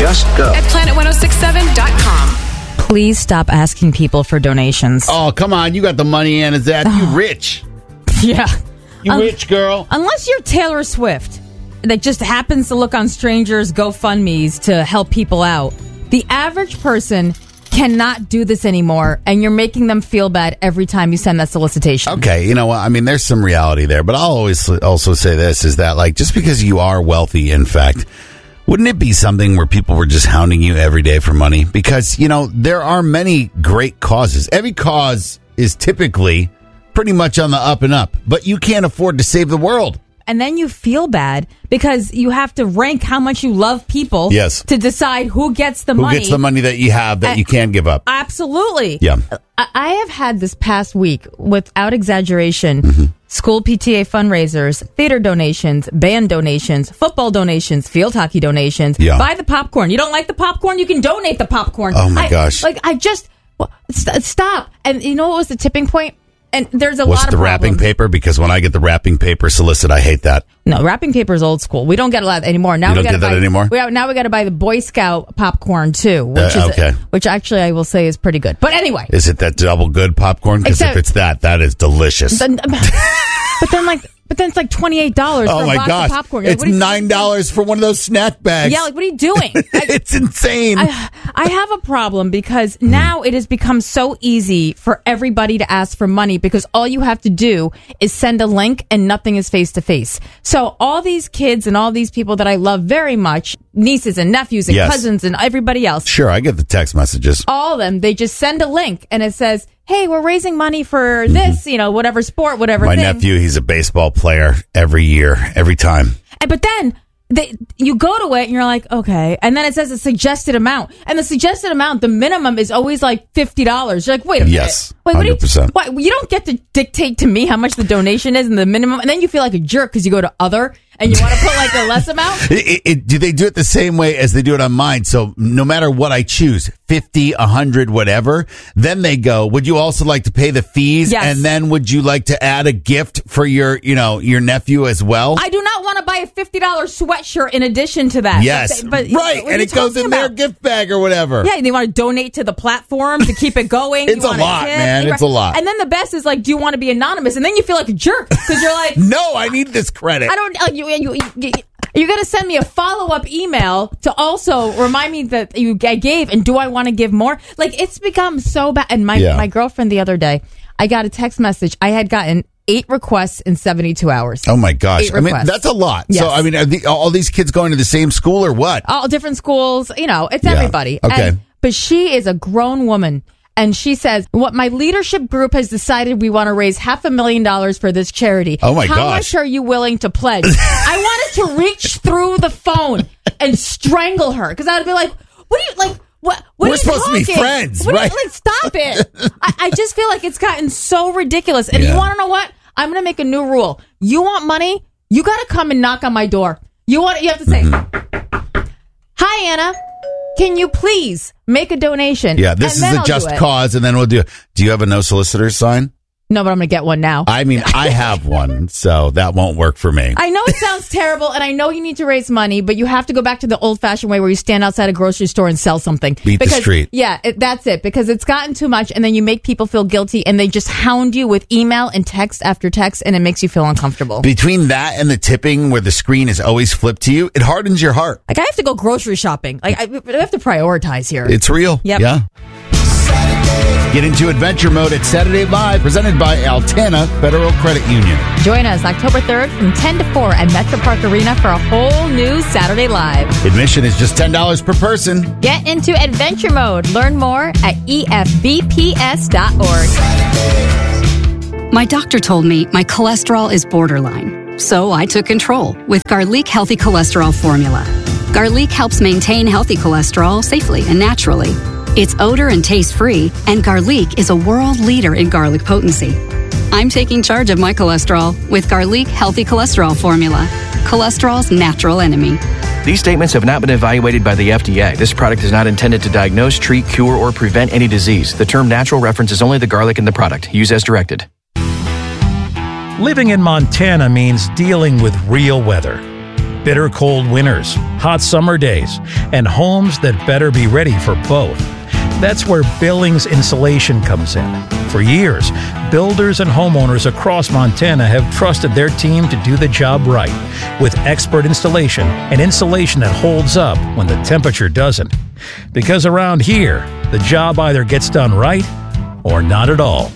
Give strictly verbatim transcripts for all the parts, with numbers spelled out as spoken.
Just go. At planet ten sixty-seven dot com. Please stop asking people for donations. Oh, come on. You got the money, and is that you rich? Yeah. You Um, rich, girl. Unless you're Taylor Swift, that just happens to look on strangers' GoFundMes to help people out. The average person cannot do this anymore, and you're making them feel bad every time you send that solicitation. Okay, you know what? I mean, there's some reality there, but I'll always also say this, is that, like, just because you are wealthy, in fact, wouldn't it be something where people were just hounding you every day for money? Because, you know, there are many great causes. Every cause is typically pretty much on the up and up, but you can't afford to save the world. And then you feel bad because you have to rank how much you love people Yes. to decide who gets the Who money. gets the money that you have that I- you can't give up? Absolutely. Yeah. I I have had this past week, without exaggeration, Mm-hmm. school P T A fundraisers, theater donations, band donations, football donations, field hockey donations. Yeah. Buy the popcorn. You don't like the popcorn? You can donate the popcorn. Oh, my I- gosh. Like, I just... well, st- stop. And you know what was the tipping point? And there's a Was lot it of the wrapping problems. paper? Because when I get the wrapping paper solicit, I hate that. No, wrapping paper is old school. We don't get a lot anymore. Now You we don't gotta get that buy, anymore? We, now we got to buy the Boy Scout popcorn too, which Uh, is okay. which actually I will say is pretty good. But anyway, Is it that double good popcorn? Because if Except- it's that, that is delicious. then, but then like, but then it's like twenty eight dollars for Oh a my box gosh! of popcorn. You're like, It's what are you- nine dollars for one of those snack bags. Yeah, like what are you doing? I, It's insane. I, I have a problem because now it has become so easy for everybody to ask for money because all you have to do is send a link and nothing is face to face. So all these kids and all these people that I love very much, nieces and nephews and Yes. cousins and everybody else, Sure, I get the text messages. all of them, they just send a link and it says, hey, we're raising money for this, you know, whatever sport, whatever My thing. nephew, he's a baseball player every year, every time. And, but then they, you go to it and you're like, okay. And then it says a suggested amount. And the suggested amount, the minimum is always like fifty dollars. You're like, wait a minute. Yes, Wait, what do you- one hundred percent. Why, you don't get to dictate to me how much the donation is and the minimum. And then you feel like a jerk because you go to other and you want to put like a less amount. It, it, it- do they do it the same way as they do it on mine? So no matter what I choose, fifty, a hundred, whatever, then they go, would you also like to pay the fees? Yes. And then would you like to add a gift for your, you know, your nephew as well? I do not want to buy a fifty dollars sweatshirt in addition to that. yes. But, but- right. what are And you it goes talking in their about? gift bag or whatever. Yeah, they want to donate to the platform to keep it going. It's You a want lot, tip. man. It's a lot. And then the best is like, do you want to be anonymous? And then you feel like a jerk because you're like, No, I need this credit. I don't. Uh, you, you, you, you're going to send me a follow up email to also remind me that you I gave, and do I want to give more? Like it's become so bad. And my Yeah. my girlfriend the other day, I got a text message. I had gotten eight requests in seventy-two hours. Oh my gosh! Eight I mean, requests. that's a lot. Yes. So, I mean, are the, all these kids going to the same school or what? All different schools, you know, it's Yeah. everybody. Okay. And, but she is a grown woman. And she says, what my leadership group has decided we want to raise half a million dollars for this charity. Oh, my How gosh. much are you willing to pledge? I wanted to reach through the phone and strangle her because I'd be like, what do you, like, what, what We're are you supposed to be talking? friends, What do you- right? like, stop it. I, I just feel like it's gotten so ridiculous. And Yeah. you want to know what? I'm going to make a new rule. You want money? You got to come and knock on my door. You want, you have to say, Mm-hmm. hi, Anna. Can you please make a donation? Yeah, this And then is a I'll just do it. cause, and then we'll do. Do you have a no solicitors sign? No, but I'm going to get one now. I mean, I have one, so that won't work for me. I know it sounds terrible, and I know you need to raise money, but you have to go back to the old-fashioned way where you stand outside a grocery store and sell something. Beat the because, street. Yeah, it, that's it, because it's gotten too much, and then you make people feel guilty, and they just hound you with email and text after text, and it makes you feel uncomfortable. Between that and the tipping, where the screen is always flipped to you, it hardens your heart. Like, I have to go grocery shopping. Like, I, I have to prioritize here. It's real. Yep. Yeah. Get into adventure mode at Saturday Live, presented by Altana Federal Credit Union. Join us October third from ten to four at Metro Park Arena for a whole new Saturday Live. Admission is just ten dollars per person. Get into adventure mode. Learn more at E F B P S dot org. My doctor told me my cholesterol is borderline, so I took control with Garlic Healthy Cholesterol Formula. Garlic helps maintain healthy cholesterol safely and naturally. It's odor and taste-free, and Garlic is a world leader in garlic potency. I'm taking charge of my cholesterol with Garlic Healthy Cholesterol Formula, cholesterol's natural enemy. These statements have not been evaluated by the F D A. This product is not intended to diagnose, treat, cure, or prevent any disease. The term natural references only the garlic in the product. Use as directed. Living in Montana means dealing with real weather. bitter cold winters, hot summer days, and homes that better be ready for both. That's where Billings Insulation comes in. For years, builders and homeowners across Montana have trusted their team to do the job right, with expert installation and insulation that holds up when the temperature doesn't. Because around here, the job either gets done right or not at all.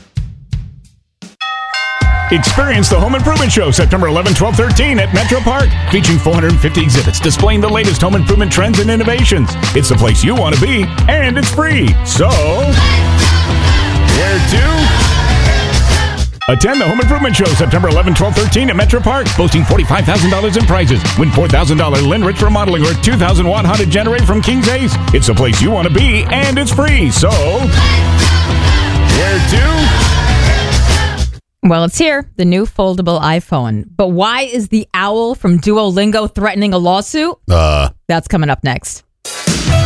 Experience the Home Improvement Show September eleventh, twelfth, thirteenth at Metro Park, featuring four hundred fifty exhibits displaying the latest home improvement trends and innovations. It's the place you want to be, and it's free. So, where to? Attend the Home Improvement Show September eleventh, twelfth, thirteenth at Metro Park, boasting forty-five thousand dollars in prizes. Win four thousand dollars Linrich remodeling or two thousand watt Honda generator from King's Ace. It's the place you want to be, and it's free. So, where to? Well, it's here, the new foldable iPhone. But why is the owl from Duolingo threatening a lawsuit? Uh, That's coming up next.